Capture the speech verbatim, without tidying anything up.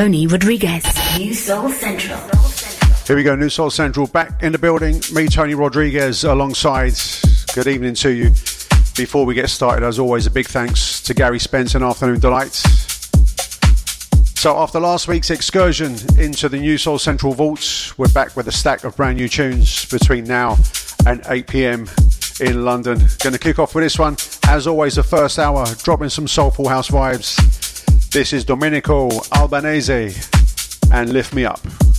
Tony Rodriguez. New Soul Central. Here we go, New Soul Central back in the building. Me, Tony Rodriguez, alongside. Good evening to you. Before we get started, as always, a big thanks to Gary Spence and Afternoon Delight. So after last week's excursion into the New Soul Central vaults, we're back with a stack of brand new tunes between now and eight p.m. in London. Going to kick off with this one. As always, the first hour, dropping some soulful house vibes. This is Domenico Albanese and Lift Me Up.